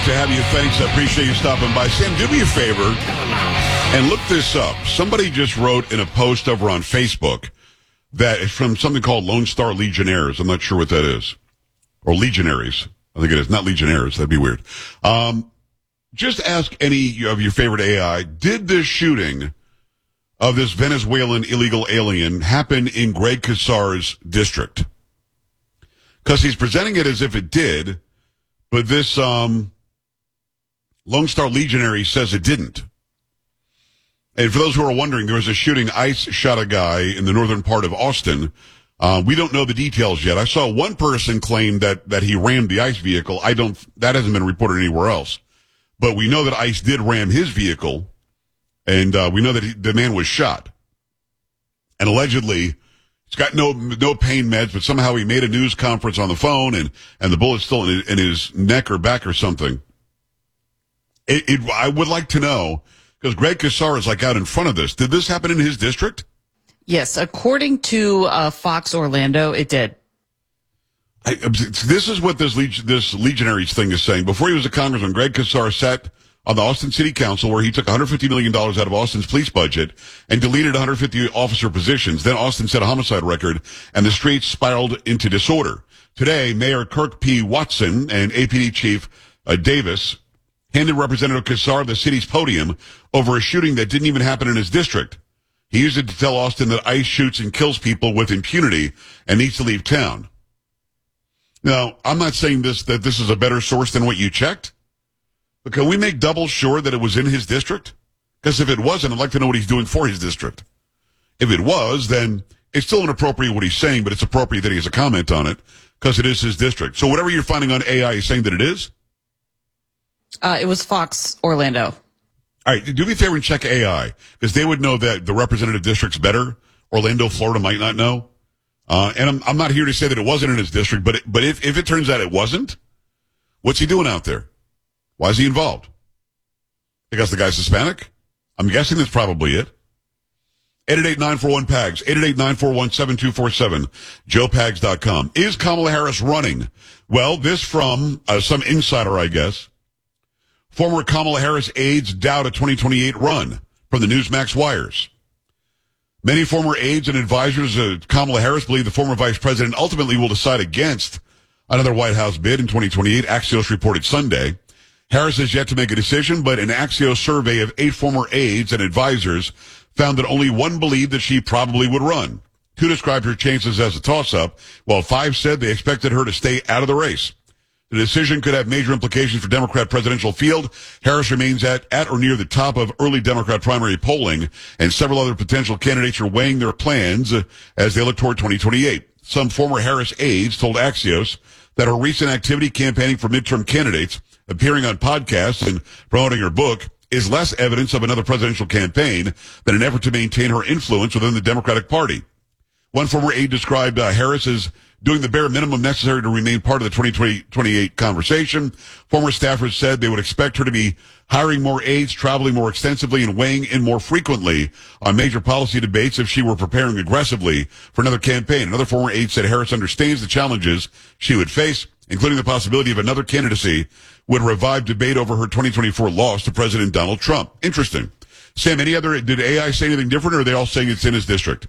to have you. Thanks. I appreciate you stopping by. Sam, do me a favor and look this up. Somebody just wrote in a post over on Facebook that it's from something called Lone Star Legionnaires. I'm not sure what that is. Or Legionaries. I think it is. Not Legionnaires. That'd be weird. Just ask any of your favorite AI, did this shooting of this Venezuelan illegal alien happen in Greg Casar's district? Because he's presenting it as if it did, but this Lone Star Legionary says it didn't. And for those who are wondering, there was a shooting. ICE shot a guy in the northern part of Austin. We don't know the details yet. I saw one person claim that he rammed the ICE vehicle. That hasn't been reported anywhere else. But we know that ICE did ram his vehicle, and we know that the man was shot. And allegedly, he's got no pain meds, but somehow he made a news conference on the phone, and the bullet's still in his neck or back or something. I would like to know, because Greg Casar is like out in front of this. Did this happen in his district? Yes, according to Fox Orlando, it did. This is what this Legionaries thing is saying. Before he was a congressman, Greg Casar sat on the Austin City Council, where he took $150 million out of Austin's police budget and deleted 150 officer positions. Then Austin set a homicide record, and the streets spiraled into disorder. Today, Mayor Kirk P. Watson and APD Chief Davis handed Representative Casar the city's podium over a shooting that didn't even happen in his district. He used it to tell Austin that ICE shoots and kills people with impunity and needs to leave town. Now, I'm not saying that this is a better source than what you checked, but can we make double sure that it was in his district? Because if it wasn't, I'd like to know what he's doing for his district. If it was, then it's still inappropriate what he's saying, but it's appropriate that he has a comment on it because it is his district. So whatever you're finding on AI is saying that it is? It was Fox Orlando. All right, do me a favor and check AI, because they would know that the representative district's better. Orlando, Florida might not know. And I'm not here to say that it wasn't in his district, but if it turns out it wasn't, what's he doing out there? Why is he involved? Because the guy's Hispanic? I'm guessing that's probably it. 888-941-PAGS, 888-941-7247, joepags.com. Is Kamala Harris running? Well, this from some insider, I guess. Former Kamala Harris aides doubt a 2028 run from the Newsmax wires. Many former aides and advisors of Kamala Harris believe the former vice president ultimately will decide against another White House bid in 2028, Axios reported Sunday. Harris has yet to make a decision, but an Axios survey of 8 former aides and advisors found that only 1 believed that she probably would run. 2 described her chances as a toss-up, while 5 said they expected her to stay out of the race. The decision could have major implications for Democrat presidential field. Harris remains at or near the top of early Democrat primary polling, and several other potential candidates are weighing their plans as they look toward 2028. Some former Harris aides told Axios that her recent activity campaigning for midterm candidates, appearing on podcasts, and promoting her book is less evidence of another presidential campaign than an effort to maintain her influence within the Democratic Party. One former aide described Harris as doing the bare minimum necessary to remain part of the 2028 conversation. Former staffers said they would expect her to be hiring more aides, traveling more extensively, and weighing in more frequently on major policy debates if she were preparing aggressively for another campaign. Another former aide said Harris understands the challenges she would face, including the possibility of another candidacy would revive debate over her 2024 loss to President Donald Trump. Interesting. Sam, did AI say anything different, or are they all saying it's in his district?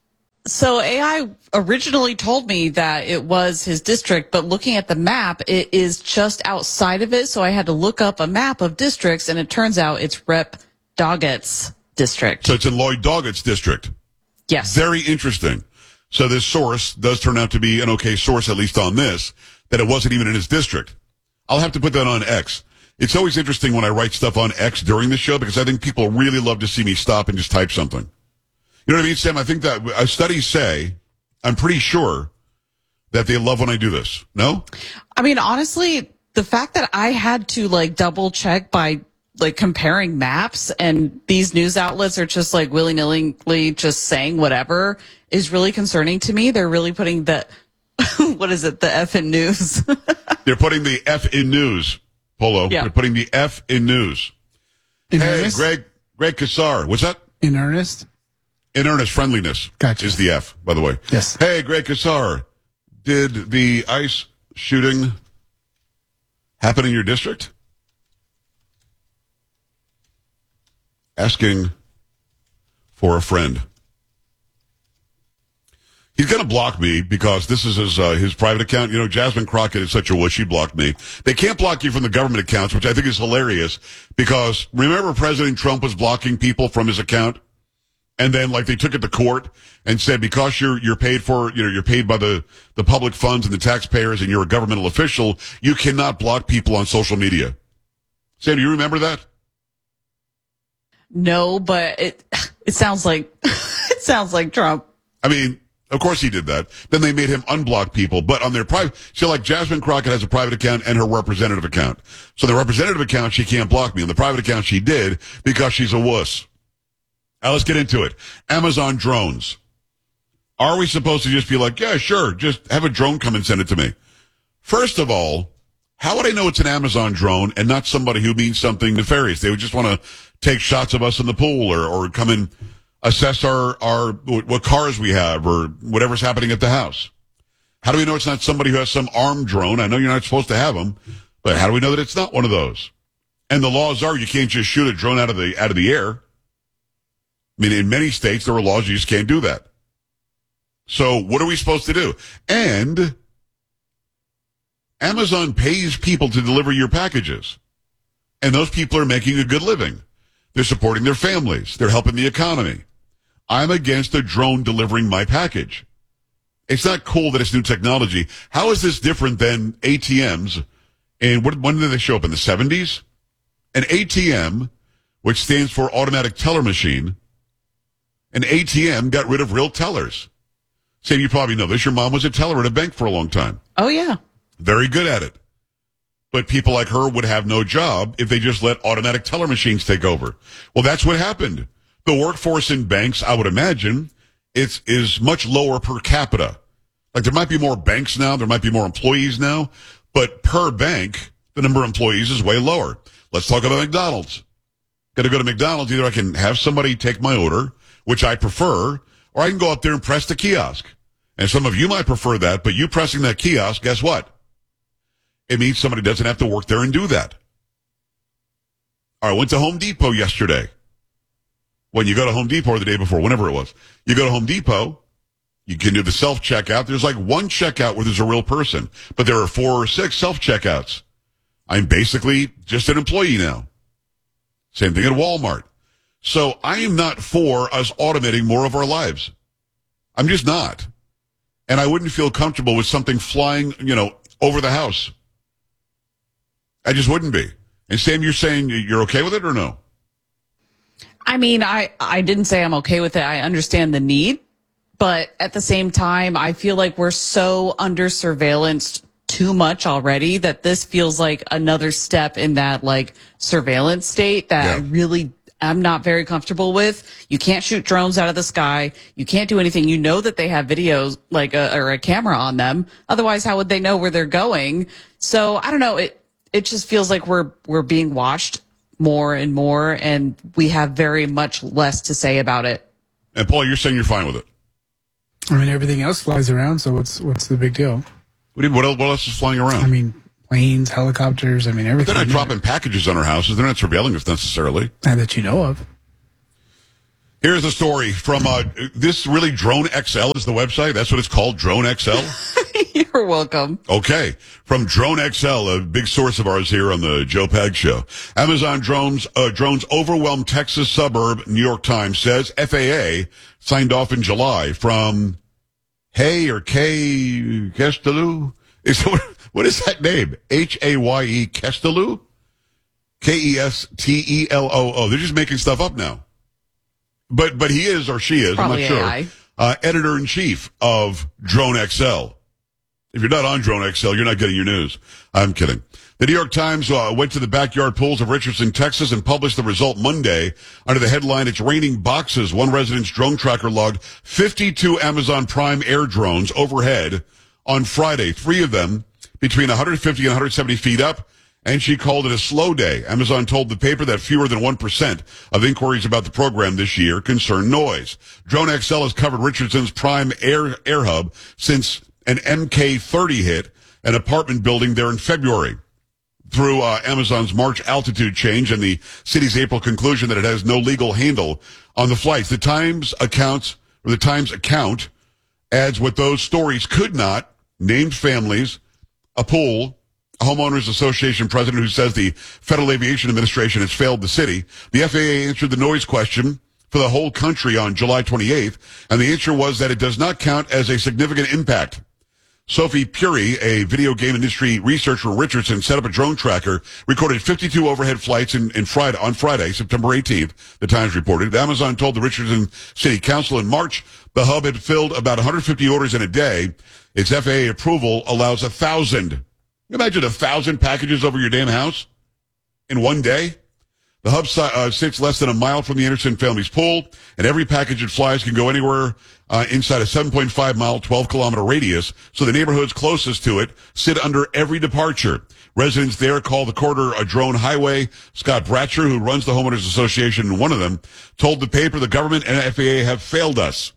So AI originally told me that it was his district, but looking at the map, it is just outside of it. So I had to look up a map of districts, and it turns out it's Rep. Doggett's district. So it's in Lloyd Doggett's district. Yes. Very interesting. So this source does turn out to be an okay source, at least on this, that it wasn't even in his district. I'll have to put that on X. It's always interesting when I write stuff on X during the show, because I think people really love to see me stop and just type something. You know what I mean, Sam? I think that studies say, I'm pretty sure, that they love when I do this. No? I mean, honestly, the fact that I had to double check by comparing maps, and these news outlets are just willy-nilly just saying whatever is really concerning to me. They're really putting the what is it? The F in news. They're putting the F in news, Polo. Yeah. They're putting the F in news. In earnest? Greg Casar. What's that? In earnest? In earnest, friendliness is the F, by the way. Yes. Hey, Greg Casar, did the ICE shooting happen in your district? asking for a friend. He's going to block me because this is his private account. You know, Jasmine Crockett is such a wuss. She blocked me. They can't block you from the government accounts, which I think is hilarious because remember President Trump was blocking people from his account? And then like they took it to court and said, because you're paid for, you know, you're paid by the public funds and the taxpayers and you're a governmental official, you cannot block people on social media. Sam, do you remember that? No, but it sounds like, it sounds like Trump. I mean, of course he did that. Then they made him unblock people, but on their private, so like Jasmine Crockett has a private account and her representative account. So the representative account, she can't block me. On the private account, she did because she's a wuss. Now let's get into it. Amazon drones. Are we supposed to just be like, yeah, sure, just have a drone come and send it to me? First of all, how would I know it's an Amazon drone and not somebody who means something nefarious? They would just want to take shots of us in the pool or come and assess our what cars we have or whatever's happening at the house. How do we know it's not somebody who has some armed drone? I know you're not supposed to have them, but how do we know that it's not one of those? And the laws are you can't just shoot a drone out of the air. I mean, in many states, there are laws you just can't do that. So what are we supposed to do? And Amazon pays people to deliver your packages. And those people are making a good living. They're supporting their families. They're helping the economy. I'm against a drone delivering my package. It's not cool that it's new technology. How is this different than ATMs? And when did they show up? In the 70s? An ATM, which stands for automatic teller machine, an ATM got rid of real tellers. Sam, you probably know this. Your mom was a teller at a bank for a long time. Oh, yeah. Very good at it. But people like her would have no job if they just let automatic teller machines take over. Well, that's what happened. The workforce in banks, I would imagine, is much lower per capita. Like there might be more banks now, there might be more employees now, but per bank, the number of employees is way lower. Let's talk about McDonald's. Got to go to McDonald's. Either I can have somebody take my order, which I prefer, or I can go up there and press the kiosk. And some of you might prefer that, but you pressing that kiosk, guess what? It means somebody doesn't have to work there and do that. I went to Home Depot yesterday. When you go to Home Depot or the day before, whenever it was, you go to Home Depot, you can do the self-checkout. There's like one checkout where there's a real person, but there are 4 or 6 self-checkouts. I'm basically just an employee now. Same thing at Walmart. So I am not for us automating more of our lives. I'm just not. And I wouldn't feel comfortable with something flying, over the house. I just wouldn't be. And Sam, you're saying you're okay with it or no? I mean, I didn't say I'm okay with it. I understand the need, but at the same time, I feel like we're so under surveillance too much already that this feels like another step in that like surveillance state that I'm not very comfortable with. You can't shoot drones out of the sky. You can't do anything. You know that they have videos like or a camera on them. Otherwise, how would they know where they're going? So I don't know. It just feels like we're being watched more and more, and we have very much less to say about it. And Paul, you're saying you're fine with it? I mean, everything else flies around, so what's the big deal? What else is flying around? I mean, planes, helicopters, everything. But they're not dropping packages on our houses. They're not surveilling us necessarily. That you know of. Here's a story from this really Drone XL is the website. That's what it's called, Drone XL. You're welcome. Okay. From Drone XL, a big source of ours here on the Joe Pag Show. Amazon drones overwhelm Texas suburb, New York Times says. FAA signed off in July from Hay or K Kesteloo. What is that name? Haye Kesteloo? Kesteloo. They're just making stuff up now. But he is, or she is, probably I'm not sure, editor-in-chief of Drone XL. If you're not on Drone XL, you're not getting your news. I'm kidding. The New York Times went to the backyard pools of Richardson, Texas, and published the result Monday under the headline, "It's raining boxes." One resident's drone tracker logged 52 Amazon Prime Air drones overhead on Friday, 3 of them between 150 and 170 feet up, and she called it a slow day. Amazon told the paper that fewer than 1% of inquiries about the program this year concern noise. Drone XL has covered Richardson's Prime Air hub since an MK-30 hit an apartment building there in February. through Amazon's March altitude change and the city's April conclusion that it has no legal handle on the flights. The Times account adds what those stories could not, named families, a pool, a homeowners association president who says the Federal Aviation Administration has failed the city. The FAA answered the noise question for the whole country on July 28th, and the answer was that it does not count as a significant impact. Sophie Puri, a video game industry researcher at Richardson, set up a drone tracker, recorded 52 overhead flights on Friday, September 18th, the Times reported. Amazon told the Richardson City Council in March the hub had filled about 150 orders in a day. Its FAA approval allows 1,000. Imagine 1,000 packages over your damn house in one day. The hub sits less than a mile from the Anderson family's pool, and every package it flies can go anywhere inside a 7.5-mile, 12-kilometer radius, so the neighborhoods closest to it sit under every departure. Residents there call the corridor a drone highway. Scott Bratcher, who runs the Homeowners Association, and one of them, told the paper the government and FAA have failed us.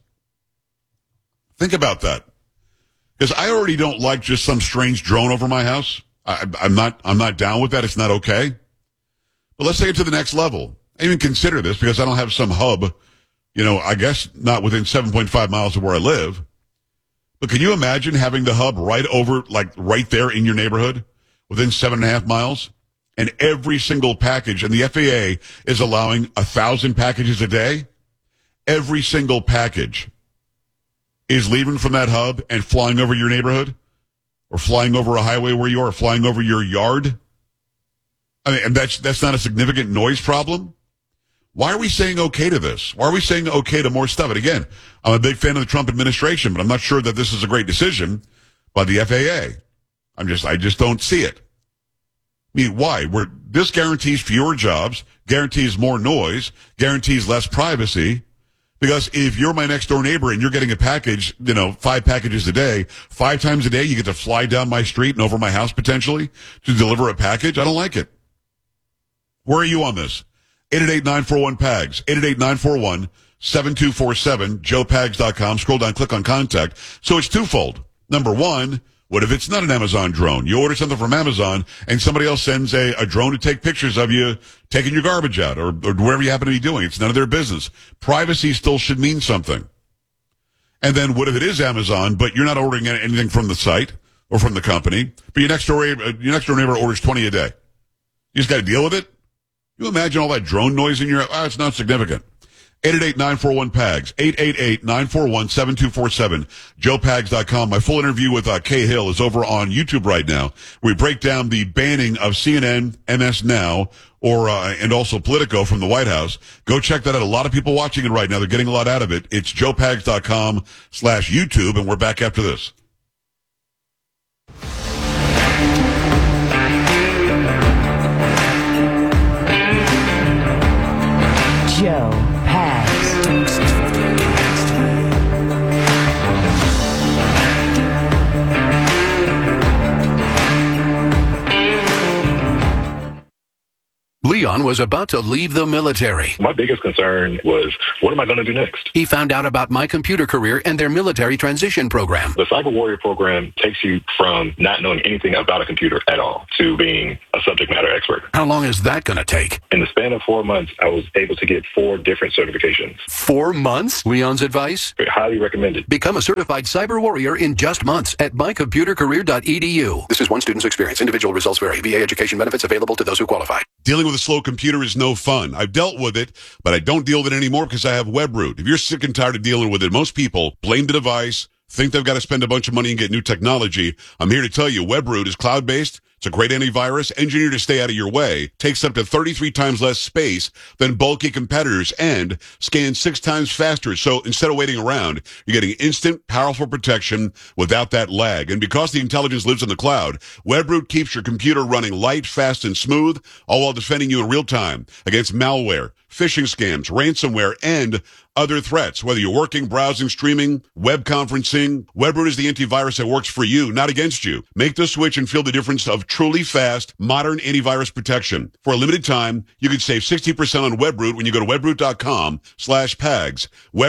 Think about that. Because I already don't like just some strange drone over my house. I'm not down with that. It's not okay. But let's take it to the next level. I even consider this because I don't have some hub, I guess not within 7.5 miles of where I live. But can you imagine having the hub right over, like right there in your neighborhood within 7.5 miles? And every single package, and the FAA is allowing 1,000 packages a day. Every single package is leaving from that hub and flying over your neighborhood or flying over a highway where you are, flying over your yard. I mean, and that's not a significant noise problem. Why are we saying okay to this? Why are we saying okay to more stuff? And again, I'm a big fan of the Trump administration, but I'm not sure that this is a great decision by the FAA. I just don't see it. I mean, why? This guarantees fewer jobs, guarantees more noise, guarantees less privacy. Because if you're my next door neighbor and you're getting a package, 5 packages a day, 5 times a day, you get to fly down my street and over my house potentially to deliver a package. I don't like it. Where are you on this? 888-941-PAGS, 888-941-7247, joepags.com. Scroll down, click on contact. So it's twofold. Number one, what if it's not an Amazon drone? You order something from Amazon and somebody else sends a drone to take pictures of you taking your garbage out or wherever you happen to be doing. It's none of their business. Privacy still should mean something. And then what if it is Amazon, but you're not ordering anything from the site or from the company, but your next door neighbor orders 20 a day? You just got to deal with it? You imagine all that drone noise in your house? It's not significant. 888-941-PAGS, 888-941-7247, joepags.com. My full interview with Kay Hill is over on YouTube right now. We break down the banning of CNN, MS Now, and also Politico from the White House. Go check that out. A lot of people watching it right now. They're getting a lot out of it. It's joepags.com/YouTube, and we're back after this. Joe Pags. Leon was about to leave the military. My biggest concern was, what am I going to do next? He found out about My Computer Career and their military transition program. The Cyber Warrior program takes you from not knowing anything about a computer at all to being a subject matter expert. How long is that going to take? In the span of 4 months, I was able to get 4 different certifications. 4 months? Leon's advice? Highly recommended. Become a certified cyber warrior in just months at mycomputercareer.edu. This is one student's experience. Individual results vary. VA education benefits available to those who qualify. Dealing with a slow computer is no fun. I've dealt with it, but I don't deal with it anymore because I have WebRoot. If you're sick and tired of dealing with it, most people blame the device, think they've got to spend a bunch of money and get new technology. I'm here to tell you, WebRoot is cloud-based. It's a great antivirus, engineered to stay out of your way, takes up to 33 times less space than bulky competitors, and scans 6 times faster. So instead of waiting around, you're getting instant, powerful protection without that lag. And because the intelligence lives in the cloud, WebRoot keeps your computer running light, fast, and smooth, all while defending you in real time against malware, phishing scams, ransomware, and other threats. Whether you're working, browsing, streaming, web conferencing, Webroot is the antivirus that works for you, not against you. Make the switch and feel the difference of truly fast, modern antivirus protection. For a limited time, you can save 60% on Webroot when you go to webroot.com/PAGS.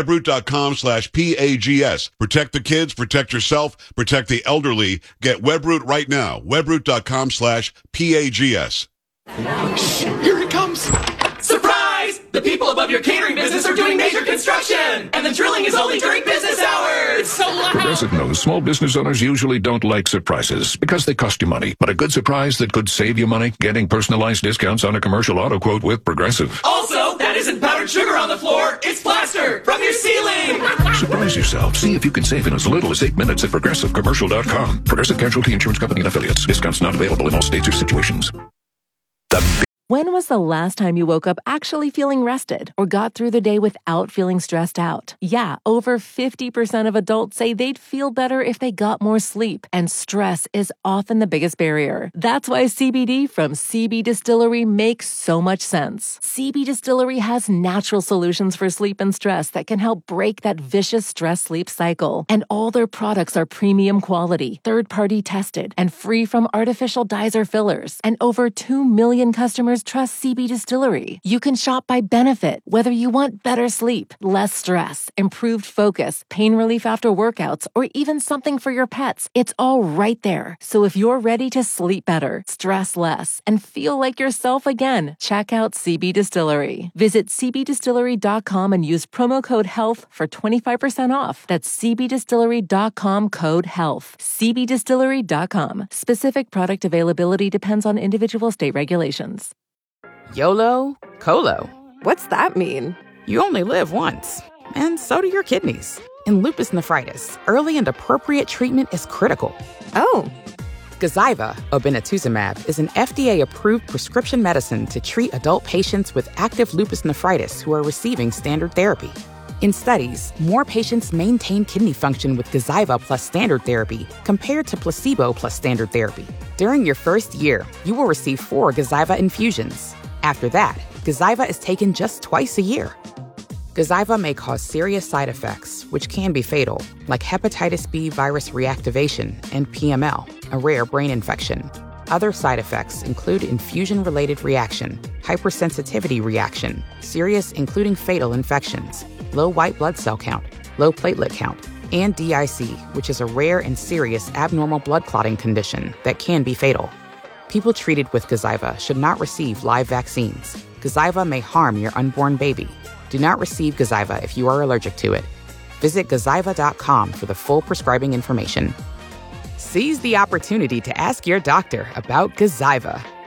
Webroot.com/PAGS. Protect the kids, protect yourself, protect the elderly. Get Webroot right now. Webroot.com/PAGS. Here it comes! Surprise! The people above your catering business are doing major construction! And the drilling is only during business hours! So loud! Progressive knows small business owners usually don't like surprises because they cost you money. But a good surprise that could save you money? Getting personalized discounts on a commercial auto quote with Progressive. Also, that isn't powdered sugar on the floor, it's plaster from your ceiling! Surprise yourself. See if you can save in as little as 8 minutes at ProgressiveCommercial.com. Progressive Casualty Insurance Company and Affiliates. Discounts not available in all states or situations. When was the last time you woke up actually feeling rested or got through the day without feeling stressed out? Yeah, over 50% of adults say they'd feel better if they got more sleep, and stress is often the biggest barrier. That's why CBD from CB Distillery makes so much sense. CB Distillery has natural solutions for sleep and stress that can help break that vicious stress-sleep cycle. And all their products are premium quality, third-party tested, and free from artificial dyes or fillers. And over 2 million customers trust CB Distillery. You can shop by benefit, whether you want better sleep, less stress, improved focus, pain relief after workouts, or even something for your pets. It's all right there. So if you're ready to sleep better, stress less, and feel like yourself again, check out CB Distillery. Visit cbdistillery.com and use promo code HEALTH for 25% off. That's cbdistillery.com code HEALTH. cbdistillery.com. Specific product availability depends on individual state regulations. YOLO, COLO. What's that mean? You only live once. And so do your kidneys. In lupus nephritis, early and appropriate treatment is critical. Oh. Gazyva, obinutuzumab, is an FDA-approved prescription medicine to treat adult patients with active lupus nephritis who are receiving standard therapy. In studies, more patients maintain kidney function with Gazyva plus standard therapy compared to placebo plus standard therapy. During your first year, you will receive 4 Gazyva infusions. After that, Gazyva is taken just twice a year. Gazyva may cause serious side effects, which can be fatal, like hepatitis B virus reactivation and PML, a rare brain infection. Other side effects include infusion-related reaction, hypersensitivity reaction, serious including fatal infections, low white blood cell count, low platelet count, and DIC, which is a rare and serious abnormal blood clotting condition that can be fatal. People treated with Gazyva should not receive live vaccines. Gazyva may harm your unborn baby. Do not receive Gazyva if you are allergic to it. Visit Gazyva.com for the full prescribing information. Seize the opportunity to ask your doctor about Gazyva.